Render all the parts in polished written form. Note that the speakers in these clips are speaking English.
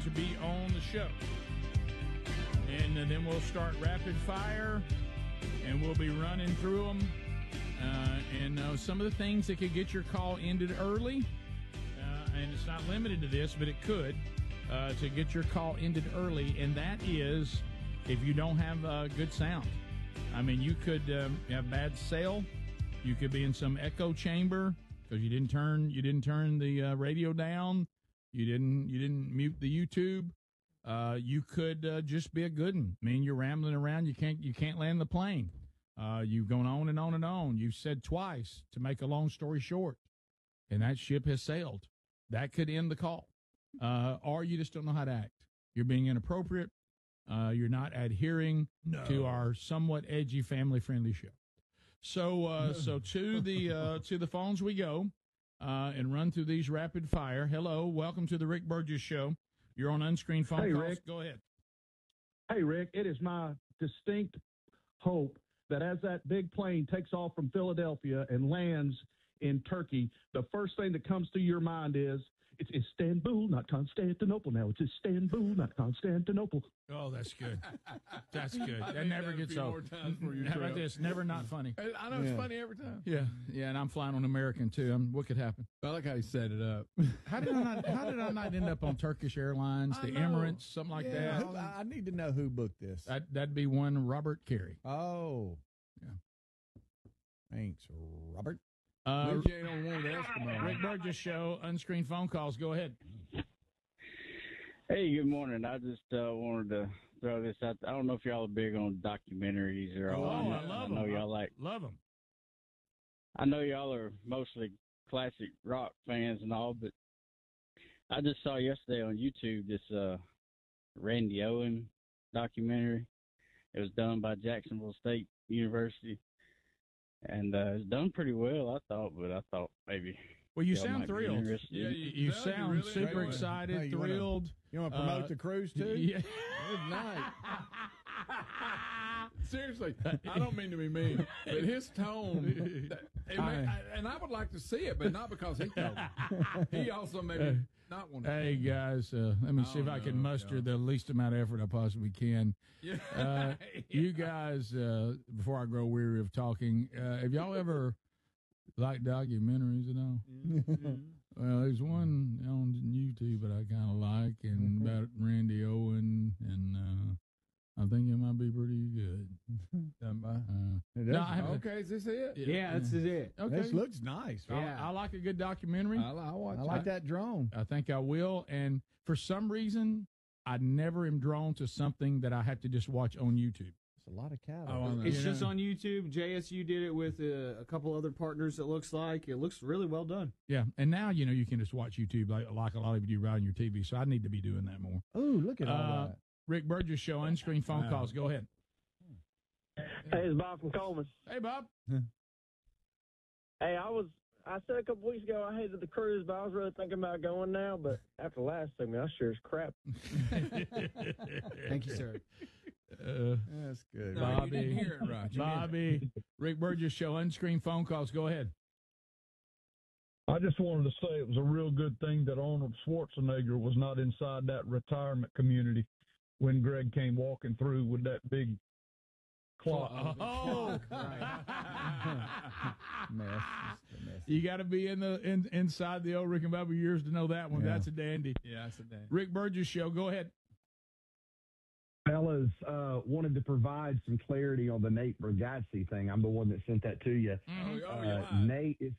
to be on the show. And then we'll start rapid fire, and we'll be running through them. And some of the things that could get your call ended early, and it's not limited to this, but it could, to get your call ended early, and that is if you don't have good sound. I mean, you could have bad cell. You could be in some echo chamber because you didn't turn the radio down. You didn't mute the YouTube. You could just be a good one. I mean, you're rambling around. You can't land the plane. You've gone on and on and on. You've said twice to make a long story short, and that ship has sailed. That could end the call. Or you just don't know how to act. You're being inappropriate. You're not adhering to our somewhat edgy, family-friendly show. So to the phones we go, and run through these rapid fire. Hello, welcome to the Rick Burgess Show. You're on unscreened phone calls. Rick. Go ahead. Hey, Rick, it is my distinct hope that as that big plane takes off from Philadelphia and lands in Turkey, the first thing that comes to your mind is, it's Istanbul, not Constantinople now. It's Istanbul, not Constantinople. Oh, that's good. That's good. That never gets old. How about this? Never not funny. I know it's funny every time. Yeah, and I'm flying on American, too. What could happen? I like how he set it up. How did I not end up on Turkish Airlines, the Emirates, something like that? I need to know who booked this. That'd be one Robert Carey. Oh. Yeah. Thanks, Robert. Rick Burgess Show, unscreened phone calls. Go ahead. Hey, good morning. I just wanted to throw this out. I don't know if y'all are big on documentaries or all. I love them. Love them. I know y'all are mostly classic rock fans and all, but I just saw yesterday on YouTube this Randy Owen documentary. It was done by Jacksonville State University. And it's done pretty well, I thought maybe. Well, you sound thrilled. Yeah, you sound really super excited, thrilled. You want to promote the cruise, too? Yeah. Good night. Seriously, I don't mean to be mean, but his tone, and I would like to see it, but not because he told me. He also maybe not want to. Hey, guys, let me see if I can muster the least amount of effort I possibly can. Yeah. You guys, before I grow weary of talking, have y'all ever liked documentaries at all? Mm-hmm. Well, there's one on YouTube that I kind of like, and about Randy Owen, and I think it might be pretty good. Done by. Okay, is this it? Yeah, this is it. Okay. This looks nice. Yeah. I like a good documentary. I like that drone. I think I will. And for some reason, I never am drawn to something that I have to just watch on YouTube. It's a lot of cattle. It's just on YouTube. JSU did it with a couple other partners, it looks like. It looks really well done. Yeah. And now, you can just watch YouTube like a lot of you do right on your TV. So I need to be doing that more. Oh, look at all that. Rick Burgess Show, unscreened phone calls. Go ahead. Hey, it's Bob from Coleman. Hey, Bob. Hey, I said a couple weeks ago I hated the cruise, but I was really thinking about going now. But after last segment, I sure as crap. Thank you, sir. That's good. No, you didn't hear it right. Bobby, Rick Burgess Show, unscreened phone calls. Go ahead. I just wanted to say it was a real good thing that Arnold Schwarzenegger was not inside that retirement community when Greg came walking through with that big clock. Oh, mess. You got to be inside the old Rick and Bobby years to know that one. Yeah. That's a dandy. Yeah, that's a dandy. Rick Burgess Show. Go ahead. Fellas, wanted to provide some clarity on the Nate Bargatze thing. I'm the one that sent that to you. Nate is.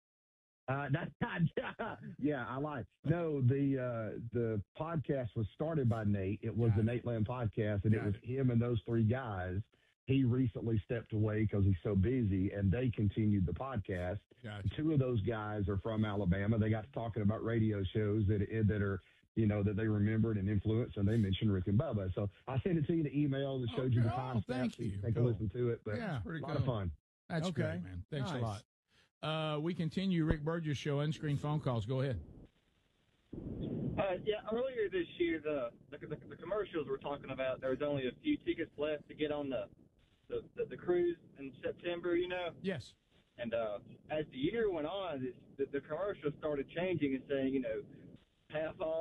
Yeah, I lied. No, the podcast was started by Nate. It was the Nate Land podcast, and it was him and those three guys. He recently stepped away because he's so busy, and they continued the podcast. Gotcha. Two of those guys are from Alabama. They got to talking about radio shows that are that they remembered and influenced, and they mentioned Rick and Bubba. So I sent it to you the email that showed you the timestamp. Thank so you. Take a listen to it. But Yeah, a lot of fun. That's Okay. great, man. Thanks Nice. a lot. We continue Rick Burgess Show, unscreened phone calls. Go ahead. Yeah, earlier this year, the commercials we're talking about, there was only a few tickets left to get on the cruise in September, Yes. And as the year went on, the commercials started changing and saying, half off